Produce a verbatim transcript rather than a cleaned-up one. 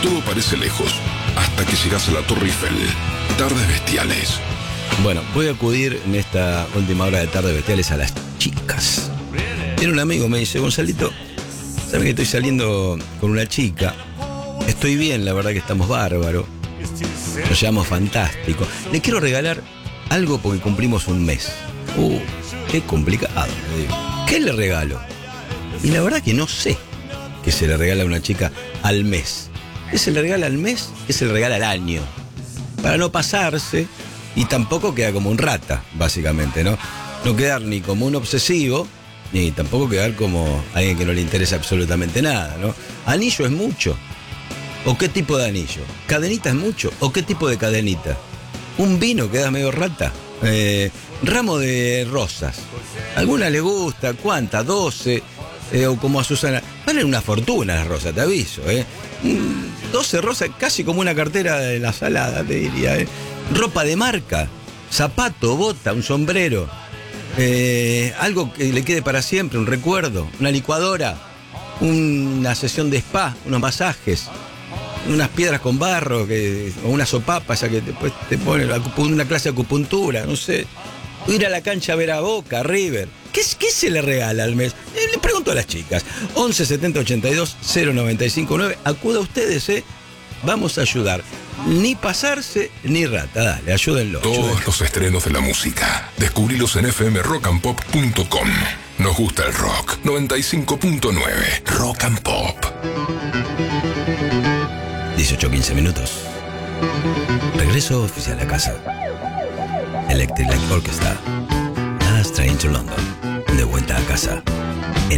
Todo parece lejos, hasta que llegas a la Torre Eiffel. Tardes bestiales. Bueno, voy a acudir en esta última hora de Tardes Bestiales a las chicas. Tiene un amigo, me dice, Gonzalito, ¿sabes que estoy saliendo con una chica? Estoy bien, la verdad que estamos bárbaros. Nos llevamos fantástico. Le quiero regalar algo porque cumplimos un mes. Uh, qué complicado, le digo. ¿Qué le regalo? Y la verdad que no sé qué se le regala a una chica al mes. ¿Qué se le regala al mes? ¿Qué se le regala al año? Para no pasarse y tampoco quedar como un rata, básicamente, ¿no? No quedar ni como un obsesivo, ni tampoco quedar como alguien que no le interesa absolutamente nada, ¿no? ¿Anillo es mucho? ¿O qué tipo de anillo? ¿Cadenita es mucho? ¿O qué tipo de cadenita? ¿Un vino queda medio rata? Eh, ramo de rosas. ¿Alguna le gusta? ¿Cuántas? ¿doce? Eh, o como a Susana. Valen una fortuna las rosas, te aviso, ¿eh? doce rosas, casi como una cartera de la salada, te diría, ¿eh? Ropa de marca, zapato, bota, un sombrero, eh, algo que le quede para siempre, un recuerdo, una licuadora, una sesión de spa, unos masajes, unas piedras con barro, que, o una sopapa, esa que después te pone una clase de acupuntura, no sé. Ir a la cancha a ver a Boca, a River. ¿Qué, ¿Qué se le regala al mes? Eh, le pregunto a las chicas. once setenta ochenta y dos cero noventa y cinco nueve. Acuda a ustedes, ¿eh? Vamos a ayudar. Ni pasarse ni rata. Dale, ayúdenlo. Todos ayúdenlo. los estrenos de la música. Descubrilos en f m rock and pop punto com. Nos gusta el rock. noventa y cinco punto nueve. Rock and Pop. dieciocho quince minutos. Regreso oficial a casa. Electric Light Orchestra. Last Train to London. De vuelta a casa.